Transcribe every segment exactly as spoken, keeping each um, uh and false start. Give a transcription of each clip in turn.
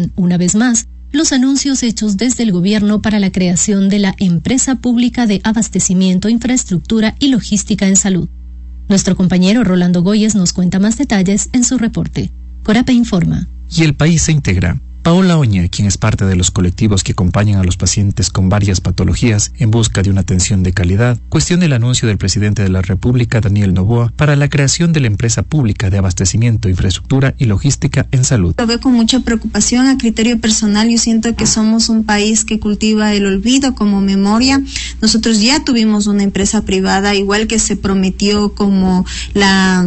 denuncian, una vez más, los anuncios hechos desde el gobierno para la creación de la Empresa Pública de Abastecimiento, Infraestructura y Logística en Salud. Nuestro compañero Rolando Goyes nos cuenta más detalles en su reporte. Corape informa. Y el país se integra. Paola Oña, quien es parte de los colectivos que acompañan a los pacientes con varias patologías en busca de una atención de calidad, cuestiona el anuncio del presidente de la República, Daniel Noboa, para la creación de la Empresa Pública de Abastecimiento, Infraestructura y Logística en Salud. Lo veo con mucha preocupación. A criterio personal, yo siento que somos un país que cultiva el olvido como memoria. Nosotros ya tuvimos una empresa privada, igual que se prometió como la...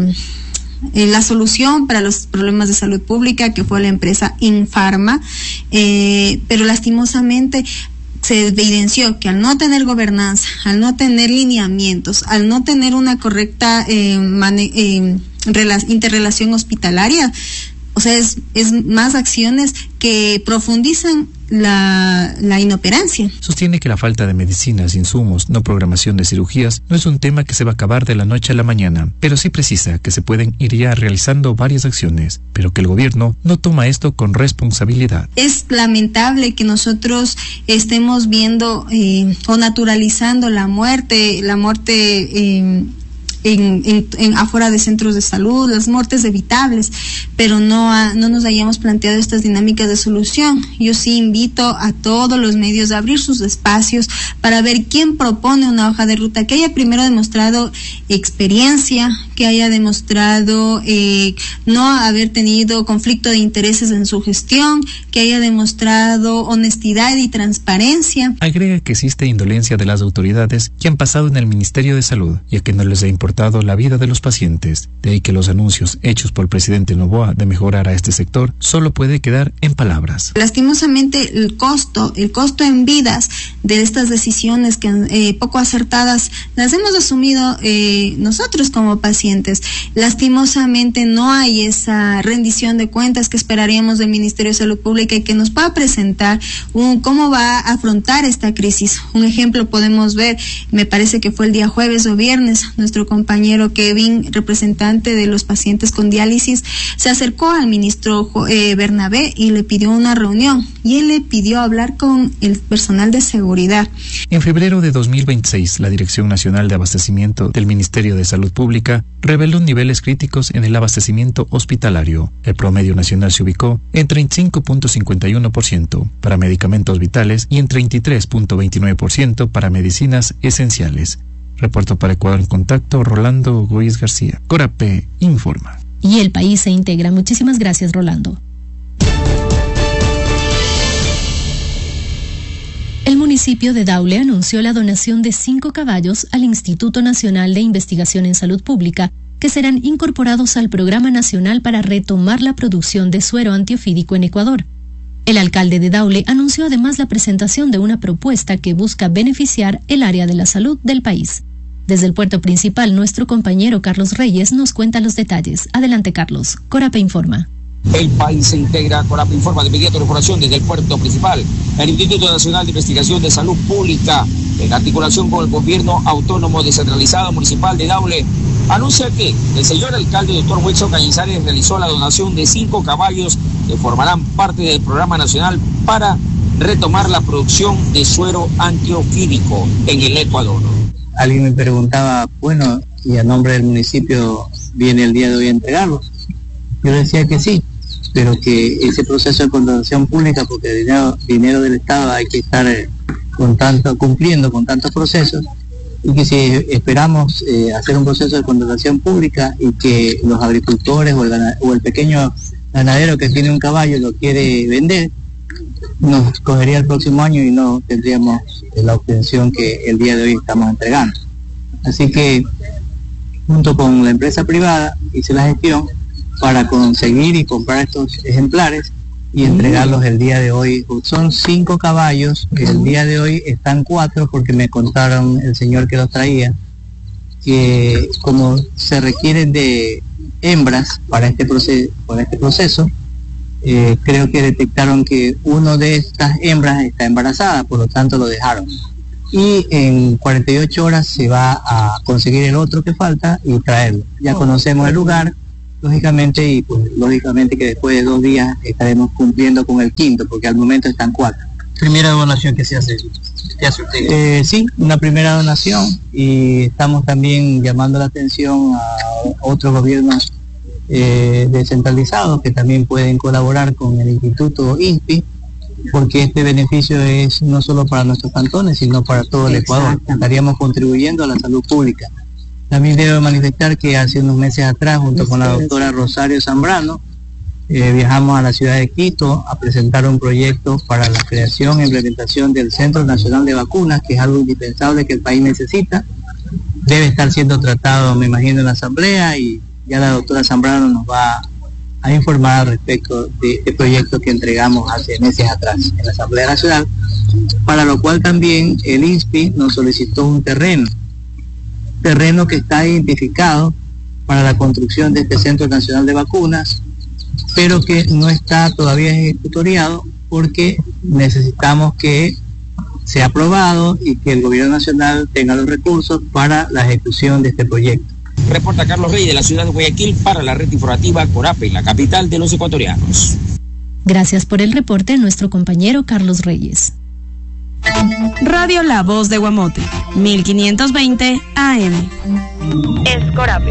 Eh, la solución para los problemas de salud pública, que fue la empresa Infarma, eh, pero lastimosamente se evidenció que al no tener gobernanza, al no tener lineamientos, al no tener una correcta eh, mane- eh, rela- interrelación hospitalaria, o sea, es, es más acciones que profundizan la, la inoperancia. Sostiene que la falta de medicinas, insumos, no programación de cirugías no es un tema que se va a acabar de la noche a la mañana, pero sí precisa que se pueden ir ya realizando varias acciones, pero que el gobierno no toma esto con responsabilidad. Es lamentable que nosotros estemos viendo eh, o naturalizando la muerte, la muerte eh, En, en, en afuera de centros de salud, las muertes evitables, pero no, ha, no nos hayamos planteado estas dinámicas de solución. Yo sí invito a todos los medios a abrir sus espacios para ver quién propone una hoja de ruta, que haya primero demostrado experiencia, que haya demostrado eh, no haber tenido conflicto de intereses en su gestión, que haya demostrado honestidad y transparencia. Agrega que existe indolencia de las autoridades que han pasado en el Ministerio de Salud, ya que no les ha importado la vida de los pacientes. De ahí que los anuncios hechos por el presidente Noboa de mejorar a este sector solo puede quedar en palabras. Lastimosamente el costo, el costo en vidas de estas decisiones que eh, poco acertadas las hemos asumido eh, nosotros como pacientes. Lastimosamente no hay esa rendición de cuentas que esperaríamos del Ministerio de Salud Pública y que nos pueda presentar un, cómo va a afrontar esta crisis. Un ejemplo podemos ver, me parece que fue el día jueves o viernes, nuestro compañero compañero Kevin, representante de los pacientes con diálisis, se acercó al ministro eh, Bernabé y le pidió una reunión, y él le pidió hablar con el personal de seguridad. En febrero de dos mil veintiséis, la Dirección Nacional de Abastecimiento del Ministerio de Salud Pública reveló niveles críticos en el abastecimiento hospitalario. El promedio nacional se ubicó en treinta y cinco punto cincuenta y uno por ciento para medicamentos vitales y en treinta y tres punto veintinueve por ciento para medicinas esenciales. Reporto para Ecuador en Contacto, Rolando Goyes García. Corape informa. Y el país se integra. Muchísimas gracias, Rolando. El municipio de Daule anunció la donación de cinco caballos al Instituto Nacional de Investigación en Salud Pública, que serán incorporados al Programa Nacional para retomar la producción de suero antiofídico en Ecuador. El alcalde de Daule anunció además la presentación de una propuesta que busca beneficiar el área de la salud del país. Desde el puerto principal, nuestro compañero Carlos Reyes nos cuenta los detalles. Adelante, Carlos. Corape informa. El país se integra. Corape informa de inmediato información desde el puerto principal. El Instituto Nacional de Investigación de Salud Pública, en articulación con el gobierno autónomo descentralizado municipal de Daule, anuncia que el señor alcalde doctor Wilson Cañizares realizó la donación de cinco caballos que formarán parte del Programa Nacional para retomar la producción de suero antiofídico en el Ecuador. Alguien me preguntaba, bueno, ¿y a nombre del municipio viene el día de hoy a entregarlos? Yo decía que sí, pero que ese proceso de contratación pública, porque el dinero, dinero del Estado hay que estar eh, con tanto, cumpliendo con tantos procesos, y que si esperamos eh, hacer un proceso de contratación pública y que los agricultores o el, o el pequeño ganadero que tiene un caballo lo quiere vender, nos cogería el próximo año y no tendríamos la obtención que el día de hoy estamos entregando. Así que junto con la empresa privada hice la gestión para conseguir y comprar estos ejemplares y entregarlos el día de hoy. Son cinco caballos, el día de hoy están cuatro porque me contaron el señor que los traía que como se requieren de hembras para este proceso, para este proceso eh, creo que detectaron que uno de estas hembras está embarazada, por lo tanto lo dejaron. Y en cuarenta y ocho horas se va a conseguir el otro que falta y traerlo. Ya conocemos el lugar, lógicamente, y pues lógicamente que después de dos días estaremos cumpliendo con el quinto, porque al momento están cuatro. Primera donación que se hace, ¿qué hace usted? Eh, sí, una primera donación, y estamos también llamando la atención a otros gobiernos eh, descentralizados que también pueden colaborar con el Instituto I N P I, porque este beneficio es no solo para nuestros cantones, sino para todo el Ecuador. Estaríamos contribuyendo a la salud pública. También debo manifestar que hace unos meses atrás, junto con la doctora Rosario Zambrano, eh, viajamos a la ciudad de Quito a presentar un proyecto para la creación e implementación del Centro Nacional de Vacunas, que es algo indispensable que el país necesita. Debe estar siendo tratado, me imagino, en la asamblea, y ya la doctora Zambrano nos va a informar al respecto de este proyecto que entregamos hace meses atrás en la Asamblea Nacional, para lo cual también el I N S P I nos solicitó un terreno, terreno que está identificado para la construcción de este Centro Nacional de Vacunas, pero que no está todavía ejecutoriado porque necesitamos que sea aprobado y que el gobierno nacional tenga los recursos para la ejecución de este proyecto. Reporta Carlos Rey de la ciudad de Guayaquil para la red informativa Corape, la capital de los ecuatorianos. Gracias por el reporte a nuestro compañero Carlos Reyes. Radio La Voz de Guamote, mil quinientos veinte A M. Es Corape.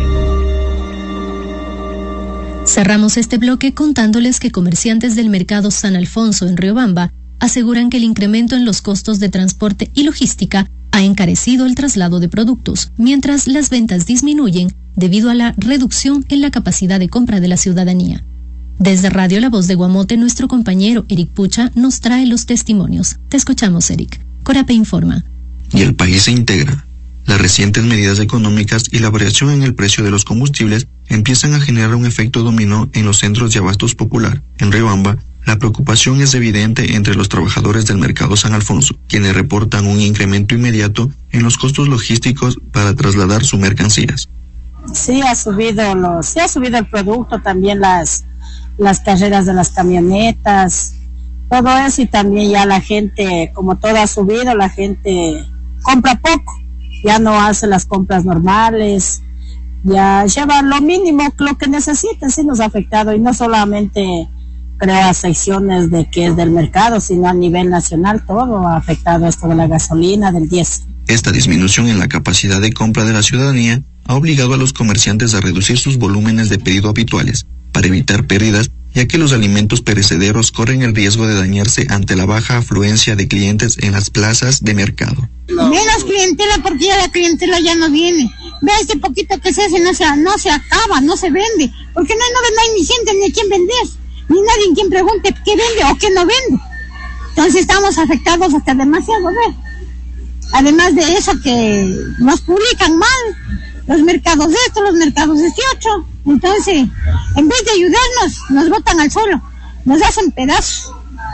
Cerramos este bloque contándoles que comerciantes del mercado San Alfonso en Riobamba aseguran que el incremento en los costos de transporte y logística ha encarecido el traslado de productos, mientras las ventas disminuyen debido a la reducción en la capacidad de compra de la ciudadanía. Desde Radio La Voz de Guamote, nuestro compañero Eric Pucha nos trae los testimonios. Te escuchamos, Eric. Corape informa. Y el país se integra. Las recientes medidas económicas y la variación en el precio de los combustibles empiezan a generar un efecto dominó en los centros de abastos popular. En Riobamba, la preocupación es evidente entre los trabajadores del mercado San Alfonso, quienes reportan un incremento inmediato en los costos logísticos para trasladar sus mercancías. Sí ha subido los, sí ha subido el producto, también las, las carreras de las camionetas, todo eso, y también ya la gente, como todo ha subido, la gente compra poco, ya no hace las compras normales, ya lleva lo mínimo, lo que necesita. Sí nos ha afectado, y no solamente creo a secciones de que es del mercado, sino a nivel nacional todo ha afectado esto de la gasolina, del diésel. Esta disminución en la capacidad de compra de la ciudadanía ha obligado a los comerciantes a reducir sus volúmenes de pedido habituales para evitar pérdidas, ya que los alimentos perecederos corren el riesgo de dañarse ante la baja afluencia de clientes en las plazas de mercado. No. Menos clientela, porque ya la clientela ya no viene. Ve este poquito que se hace, no se, no se acaba, no se vende, porque no, no, no hay ni gente ni a quien vender, ni nadie quien pregunte qué vende o qué no vende. Entonces estamos afectados hasta demasiado, ¿ve? Además de eso, que nos publican mal los mercados de esto, los mercados de este otro. Entonces, en vez de ayudarnos, nos botan al suelo, nos hacen pedazos.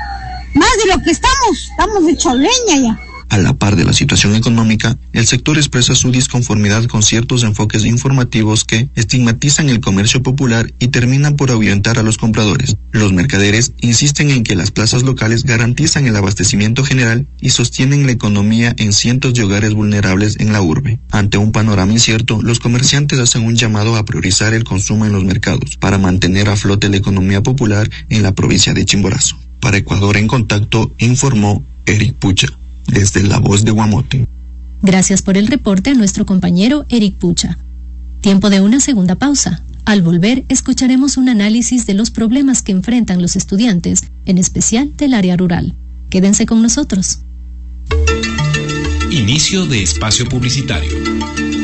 Más de lo que estamos, estamos hecho leña ya. A la par de la situación económica, el sector expresa su disconformidad con ciertos enfoques informativos que estigmatizan el comercio popular y terminan por ahuyentar a los compradores. Los mercaderes insisten en que las plazas locales garantizan el abastecimiento general y sostienen la economía en cientos de hogares vulnerables en la urbe. Ante un panorama incierto, los comerciantes hacen un llamado a priorizar el consumo en los mercados para mantener a flote la economía popular en la provincia de Chimborazo. Para Ecuador en Contacto, informó Eric Pucha, desde La Voz de Guamote. Gracias por el reporte a nuestro compañero Eric Pucha. Tiempo de una segunda pausa. Al volver, escucharemos un análisis de los problemas que enfrentan los estudiantes, en especial del área rural. Quédense con nosotros. Inicio de espacio publicitario.